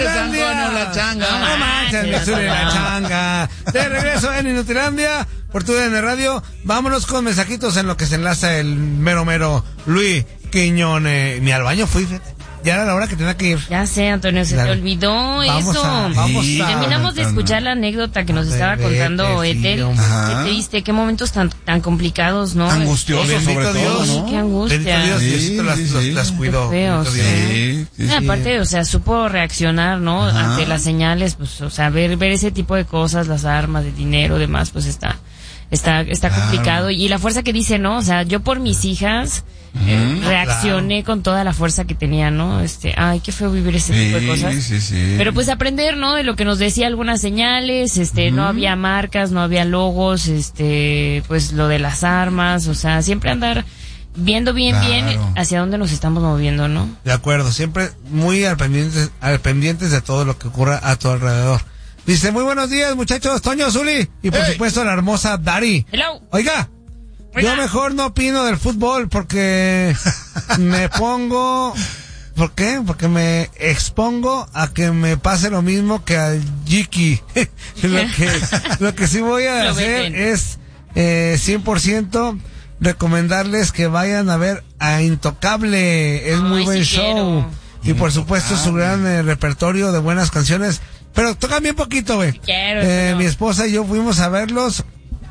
Inutilandia. La changa. No manches, mi Zuli, la changa. De regreso en Inutilandia, por tu DN Radio. Vámonos con mensajitos en lo que se enlaza el mero Luis Quiñones. Ni al baño fui, fíjate. Ya era la hora que tenía que ir. Ya sé, Antonio, se te olvidó eso. Terminamos de escuchar la anécdota que nos estaba contando Ethel. Qué triste, qué momentos tan complicados, ¿no? Angustiosos, sobre todo, ¿no? Qué angustia. Dios las cuidó. Feo, sí. Aparte, o sea, supo reaccionar, ¿no? Ante las señales, pues, o sea, ver ese tipo de cosas, las armas, el dinero, demás, pues está complicado. Y la fuerza que dice, ¿no? O sea, yo por mis hijas reaccioné con toda la fuerza que tenía, ¿no? Ay, qué feo vivir ese tipo de cosas. Pero pues aprender, ¿no? De lo que nos decía algunas señales, no había marcas, no había logos, pues lo de las armas, o sea, siempre andar viendo bien hacia dónde nos estamos moviendo, ¿no? De acuerdo, siempre muy al pendientes de todo lo que ocurra a tu alrededor. Dice, muy buenos días, muchachos, Toño, Zuli, y por supuesto la hermosa Dari. Hello. Oiga, yo mejor no opino del fútbol porque me pongo... ¿Por qué? Porque me expongo a que me pase lo mismo que al Jiki. Lo que sí voy a hacer es 100% recomendarles que vayan a ver a Intocable. Es muy buen show. Y por supuesto su gran repertorio de buenas canciones. Pero tocan bien poquito, güey. Mi esposa y yo fuimos a verlos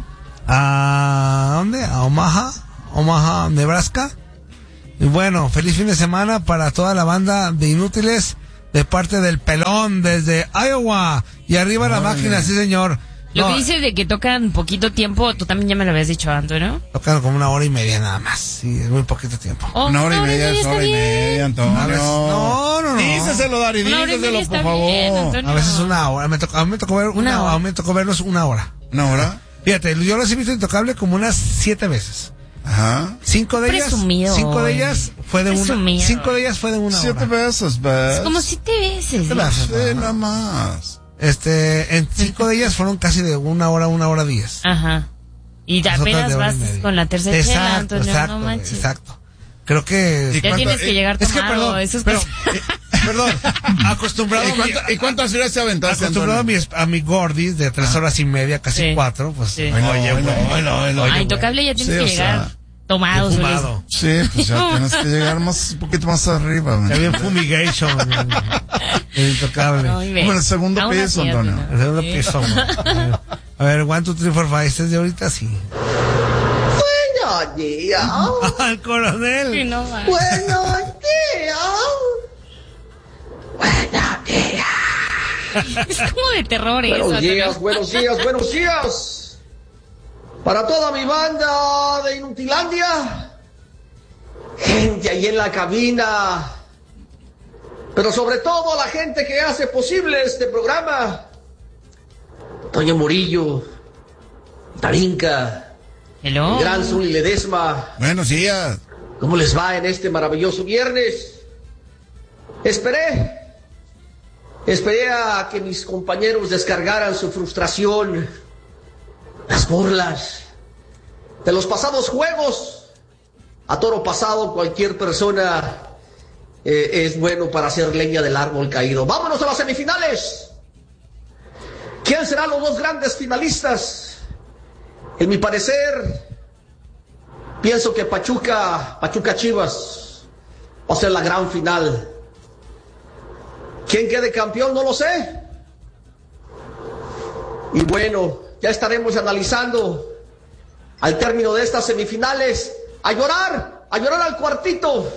a... ¿dónde? A Omaha, Nebraska. Y bueno, feliz fin de semana para toda la banda de Inútiles de parte del Pelón desde Iowa. Y arriba la máquina, sí señor. Lo que dices de que tocan poquito tiempo, tú también ya me lo habías dicho antes, ¿no? Tocan como 1 hora y media nada más. Sí, es muy poquito tiempo. 1 hora y media es 1 hora y media, Antonio. No. Díceselo, Dari, díceselo, por favor. A veces 1 hora. A mí me tocó verlos 1 hora. ¿1 hora? Fíjate, yo los he visto Intocable como unas 7 veces. Ajá. 5 de ellas fue de 1 hora. 5 de ellas fue de 1 hora. 7 veces, ¿ves? Es como 7 veces. Sí, nada más. En 5 de ellas fueron casi de 1 hora, 1 hora 10. Ajá. Y apenas vas con la tercera chela, Antonio, no manches. Exacto. Creo que... Ya tienes que llegar tomado. Perdón, acostumbrado... ¿Y cuántas horas te aventaste, acostumbrado a mi gordis de 3 horas y media, casi 4, pues... Sí. Oye, Intocable ya tienes que llegar tomado. Sí, pues ya tienes que llegar un poquito más arriba. Ya bien fumigation. El Intocable. Bueno, el segundo piso, Antonio. El segundo piso. A ver, 1, 2, 3, 4, 5, este es de ahorita, sí. Buenos días. Al coronel. Sí, no, buenos días. Buenos días. Es como de terror eso. Buenos días. Para toda mi banda de Inutilandia, gente ahí en la cabina, pero sobre todo la gente que hace posible este programa, Toño Murillo, Tarinka, hello, el gran Zuli Ledesma. Buenos días. ¿Cómo les va en este maravilloso viernes? Esperé a que mis compañeros descargaran su frustración, las burlas de los pasados juegos. A toro pasado cualquier persona es bueno para hacer leña del árbol caído. Vámonos a las semifinales. ¿Quién serán los 2 grandes finalistas? En mi parecer, pienso que Pachuca Chivas va a ser la gran final. ¿Quién quede campeón? No lo sé. Y bueno, ya estaremos analizando al término de estas semifinales. A llorar al cuartito.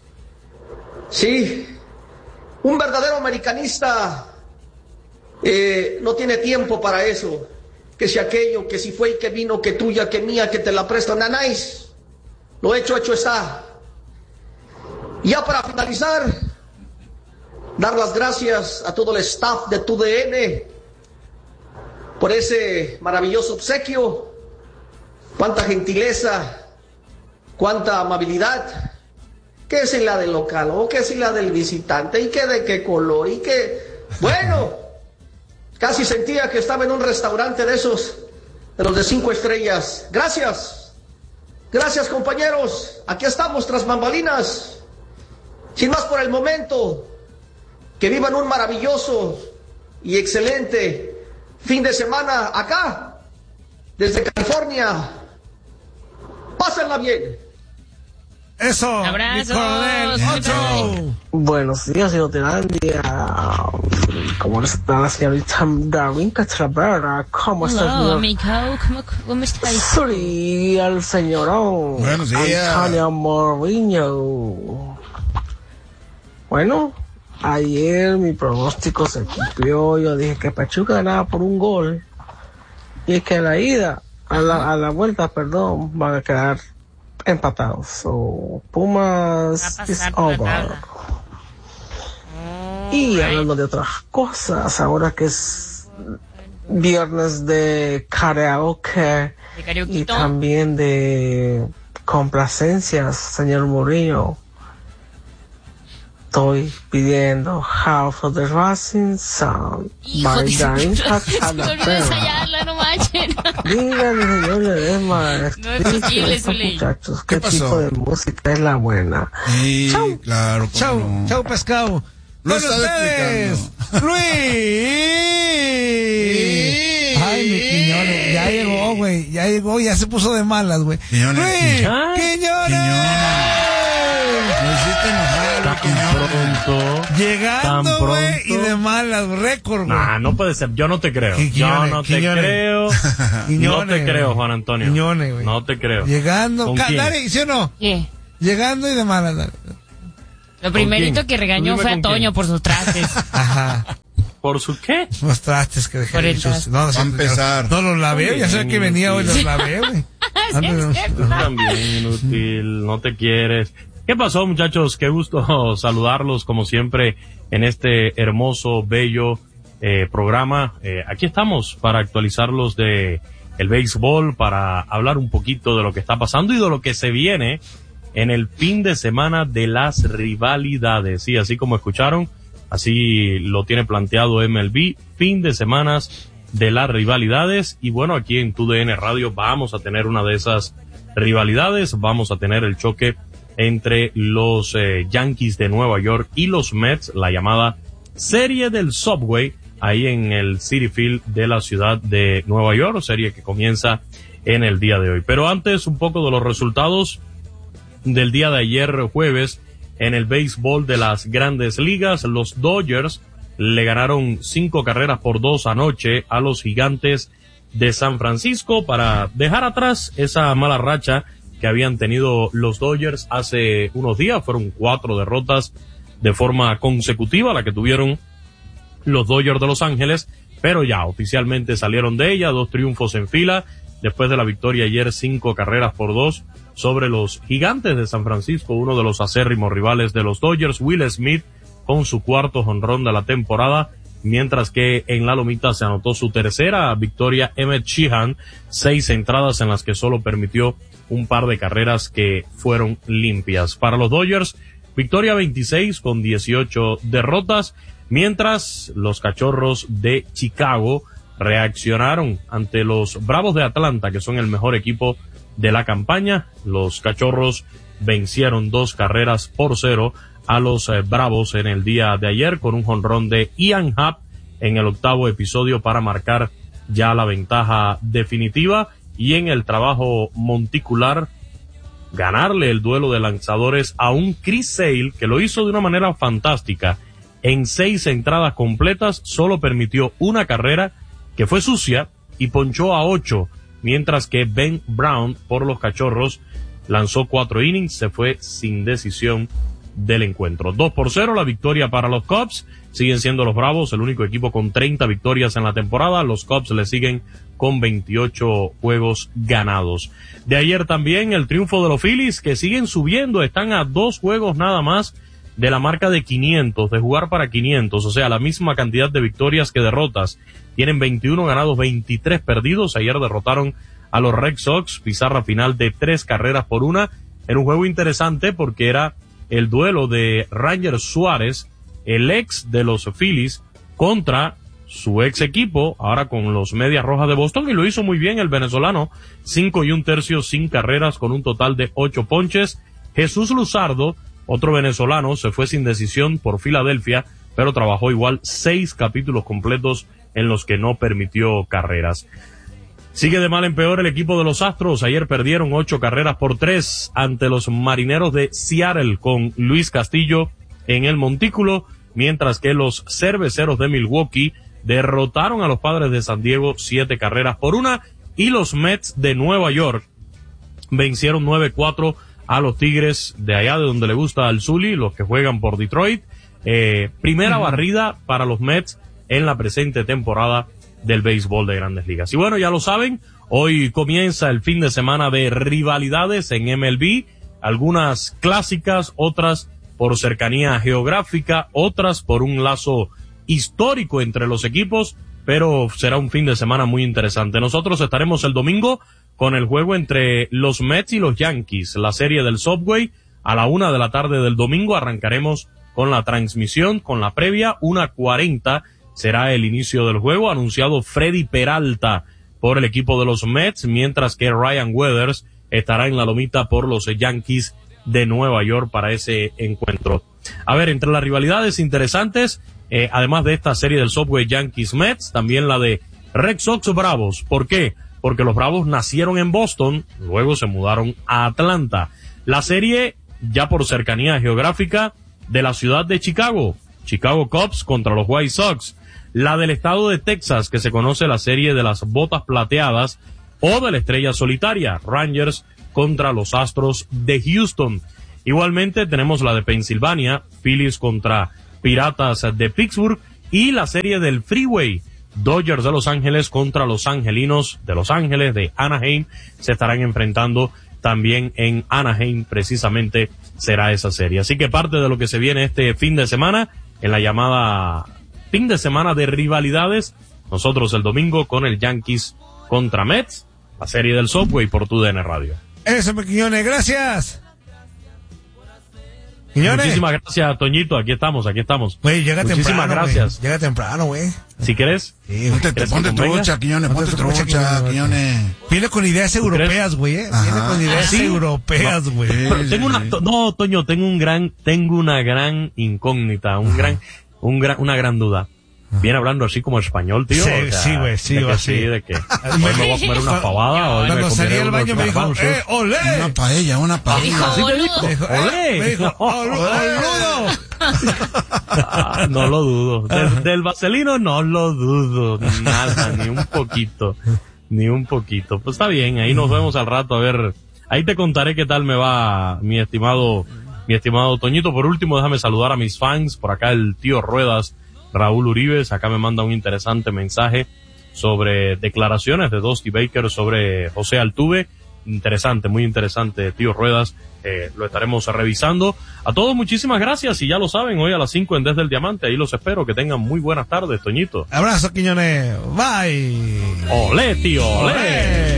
Sí, un verdadero americanista no tiene tiempo para eso. Que si aquello, que si fue y que vino, que tuya, que mía, que te la presto, nanáis. Lo hecho está. Y ya para finalizar, dar las gracias a todo el staff de TUDN por ese maravilloso obsequio. Cuánta gentileza, cuánta amabilidad. ¿Qué es la del local? ¿O qué es la del visitante? ¿Y qué de qué color? ¿Y qué? Bueno, casi sentía que estaba en un restaurante de esos, de los de 5 estrellas. Gracias, compañeros. Aquí estamos tras bambalinas. Sin más por el momento, Que vivan un maravilloso y excelente fin de semana acá, desde California. Pásenla bien. Eso. Abrazos. Mi coronel. Ocho. Buenos días, señor Telandia. ¿Cómo está la señorita Darwin Castravera? ¿Cómo está el Hola, señor? amigo. ¿Cómo estáis? Sí, el señorón. Buenos días. Antonio Mourinho. Bueno, ayer mi pronóstico se cumplió. Yo dije que Pachuca ganaba por un gol. Y que a la ida, a la vuelta, perdón, van a quedar empatados. So, Pumas is over. Y hablando de otras cosas, ahora que es viernes de karaoke y también de complacencias, señor Mourinho, estoy pidiendo House of the Rising Sun by Darwin Castravera. No manchen. Díganle, señor Ledesma, No es posible, estos Zuley. muchachos, ¿Qué ¿qué pasó? tipo de música es la buena? Sí, Chau. claro. Chau, cómo no. chau pescado. Lo Con estaba ustedes, explicando. Luis. Ay, mi Quiñones, ya llegó, güey, ya se puso de malas, güey. Quiñones. Luis, Ay. Quiñones. Lo hiciste enojar, Quiñones. Pronto. Llegando, Tan güey, pronto. y de malas, récord, güey. Nah, no puede ser. Yo no te creo. Qui- Yo Quiñones, no te Quiñones. creo. No Quiñones, te creo, güey. Juan Antonio. Quiñones, güey. No te creo. Llegando, ¿Con quién? dale, ¿sí o no? ¿Qué? Llegando y de malas, dale. Lo primerito quién? que regañó Tú dime fue a con Toño quién. por sus trastes. Ajá. ¿Por su qué? Los trastes que dejé. Por el hechos. traste. No, Va a empezar. No, los lavé, ya sabía que venía hoy, los lavé, güey. Sí, es cierto. Tú también, inútil. No te quieres. ¿Qué pasó, muchachos? Qué gusto saludarlos, como siempre, en este hermoso, bello programa. Aquí estamos para actualizarlos de el béisbol, para hablar un poquito de lo que está pasando y de lo que se viene en el fin de semana de las rivalidades. Sí, así como escucharon, así lo tiene planteado MLB, fin de semanas de las rivalidades. Y bueno, aquí en TUDN Radio vamos a tener una de esas rivalidades. Vamos a tener el choque entre los Yankees de Nueva York y los Mets, la llamada Serie del Subway, ahí en el Citi Field de la ciudad de Nueva York, serie que comienza en el día de hoy. Pero antes, un poco de los resultados del día de ayer jueves en el béisbol de las Grandes Ligas. Los Dodgers le ganaron 5-2 anoche a los Gigantes de San Francisco para dejar atrás esa mala racha que habían tenido los Dodgers hace unos días. Fueron 4 derrotas de forma consecutiva la que tuvieron los Dodgers de Los Ángeles, pero ya oficialmente salieron de ella, 2 triunfos en fila después de la victoria ayer 5-2 sobre los Gigantes de San Francisco, uno de los acérrimos rivales de los Dodgers. Will Smith con su 4º jonrón de la temporada, mientras que en la lomita se anotó su tercera victoria Emmett Sheehan, 6 entradas en las que solo permitió un par de carreras que fueron limpias. Para los Dodgers, victoria 26 con 18 derrotas, mientras los Cachorros de Chicago reaccionaron ante los Bravos de Atlanta, que son el mejor equipo de la campaña. Los Cachorros vencieron 2-0 a los Bravos en el día de ayer con un jonrón de Ian Happ en el 8º episodio para marcar ya la ventaja definitiva, y en el trabajo monticular ganarle el duelo de lanzadores a un Chris Sale que lo hizo de una manera fantástica. En 6 entradas completas solo permitió una carrera que fue sucia y ponchó a 8, mientras que Ben Brown por los Cachorros lanzó 4 innings, se fue sin decisión del encuentro. 2-0 la victoria para los Cubs. Siguen siendo los Bravos el único equipo con 30 victorias en la temporada. Los Cubs le siguen con 28 juegos ganados. De ayer también el triunfo de los Phillies, que siguen subiendo, están a 2 juegos nada más de la marca de 500, de jugar para 500, o sea, la misma cantidad de victorias que derrotas. Tienen 21 ganados, 23 perdidos. Ayer derrotaron a los Red Sox, pizarra final de 3-1, en un juego interesante porque era el duelo de Ranger Suárez, el ex de los Phillies, contra su ex equipo, ahora con los Medias Rojas de Boston, y lo hizo muy bien el venezolano, 5 1/3 sin carreras con un total de 8 ponches. Jesús Luzardo, otro venezolano, se fue sin decisión por Filadelfia, pero trabajó igual 6 capítulos completos en los que no permitió carreras. Sigue de mal en peor el equipo de los Astros. Ayer perdieron 8-3 ante los Marineros de Seattle con Luis Castillo en el montículo, mientras que los Cerveceros de Milwaukee derrotaron a los Padres de San Diego 7-1, y los Mets de Nueva York vencieron 9-4 a los Tigres de allá de donde le gusta al Zuli, los que juegan por Detroit. Primera barrida para los Mets en la presente temporada del béisbol de Grandes Ligas. Y bueno, ya lo saben, hoy comienza el fin de semana de rivalidades en MLB, algunas clásicas, otras por cercanía geográfica, otras por un lazo histórico entre los equipos, pero será un fin de semana muy interesante. Nosotros estaremos el domingo con el juego entre los Mets y los Yankees, la serie del Subway, a la 1:00 p.m. del domingo. Arrancaremos con la transmisión, con la previa, 1:40 será el inicio del juego, anunciado Freddy Peralta por el equipo de los Mets, mientras que Ryan Weathers estará en la lomita por los Yankees de Nueva York para ese encuentro. A ver, entre las rivalidades interesantes, además de esta serie del Subway Yankees-Mets, también la de Red Sox-Bravos. ¿Por qué? Porque los Bravos nacieron en Boston, luego se mudaron a Atlanta. La serie, ya por cercanía geográfica, de la ciudad de Chicago Cubs contra los White Sox. La del estado de Texas, que se conoce la serie de las botas plateadas, o de la estrella solitaria, Rangers contra los Astros de Houston. Igualmente tenemos la de Pensilvania, Phillies contra Piratas de Pittsburgh, y la serie del Freeway, Dodgers de Los Ángeles contra los Angelinos de Los Ángeles de Anaheim. Se estarán enfrentando también en Anaheim, precisamente será esa serie. Así que parte de lo que se viene este fin de semana, en la llamada fin de semana de rivalidades, nosotros el domingo con el Yankees contra Mets, la serie del Subway por TUDN Radio. Eso, Quiñones, gracias. Quiñones. Muchísimas gracias, Toñito, aquí estamos. Güey, llega Muchísimas temprano, gracias. Wey. Llega temprano, güey. Si querés. Sí, ponte trucha, Quiñones, ponte trucha, Quiñones. Viene con ideas europeas, güey, Viene con ideas europeas, güey. No, Toño, tengo una gran incógnita, una gran duda. Viene hablando así como español, tío. Sí, o sea, sí, güey, sí, así. De que hoy me voy a comer una pavada, hoy cuando me salí comeré al baño me dijo, olé. Una paella. Así me dijo, olé. Me dijo, oludo. No lo dudo. Del vaselino no lo dudo. Nada, ni un poquito. Pues está bien, ahí nos vemos al rato, a ver. Ahí te contaré qué tal me va, mi estimado Toñito. Por último, déjame saludar a mis fans. Por acá el tío Ruedas, Raúl Uribes, acá me manda un interesante mensaje sobre declaraciones de Dusty Baker sobre José Altuve. Interesante, muy interesante, tío Ruedas. Lo estaremos revisando. A todos muchísimas gracias, y ya lo saben, hoy a las 5 en Desde el Diamante, ahí los espero. Que tengan muy buenas tardes, Toñito. Abrazo, Quiñones. Bye. Olé, tío, olé.